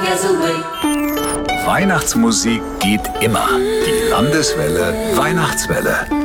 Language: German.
cares away. Weihnachtsmusik geht immer. Die Landeswelle Weihnachtswelle.